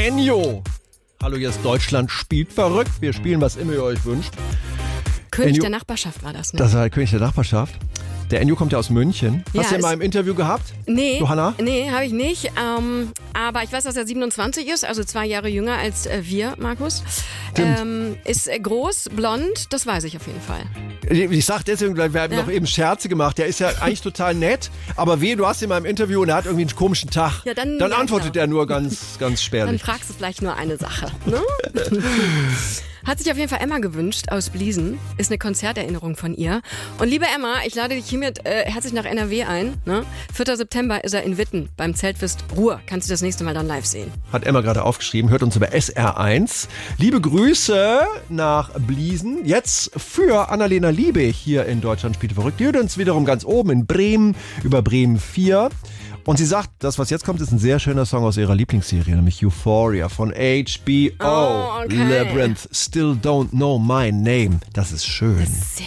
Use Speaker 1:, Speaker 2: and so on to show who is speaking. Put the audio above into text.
Speaker 1: Ennio. Hallo, hier ist Deutschland spielt verrückt. Wir spielen, was immer ihr euch wünscht.
Speaker 2: König der Nachbarschaft war das, ne?
Speaker 1: Das war König der Nachbarschaft. Der Ennio kommt ja aus München.
Speaker 2: Ja,
Speaker 1: Hast du ihn mal im Interview gehabt?
Speaker 2: Nee,
Speaker 1: Johanna?
Speaker 2: Nee, habe ich nicht. Aber ich weiß, dass er 27 ist, also 2 Jahre jünger als wir, Markus. Ist groß, blond, das weiß ich auf jeden Fall.
Speaker 1: Ich sag deswegen, weil wir haben noch eben Scherze gemacht. Der ist ja eigentlich total nett, aber du hast ihn mal im Interview und er hat irgendwie einen komischen Tag.
Speaker 2: Ja, dann
Speaker 1: antwortet er nur ganz spärlich.
Speaker 2: Dann fragst du vielleicht nur eine Sache. Ne? Hat sich auf jeden Fall Emma gewünscht aus Bliesen. Ist eine Konzerterinnerung von ihr. Und liebe Emma, ich lade dich hiermit herzlich nach NRW ein. Ne? 4. September ist er in Witten beim Zeltfest Ruhr. Kannst du das nächste Mal dann live sehen.
Speaker 1: Hat Emma gerade aufgeschrieben, hört uns über SR1. Liebe Grüße nach Bliesen. Jetzt für Annalena Liebig hier in Deutschland spielt verrückt. Die hört uns wiederum ganz oben in Bremen über Bremen 4. Und sie sagt, das, was jetzt kommt, ist ein sehr schöner Song aus ihrer Lieblingsserie, nämlich Euphoria von HBO.
Speaker 2: Oh, okay.
Speaker 1: Labyrinth, Still Don't Know My Name. Das ist schön.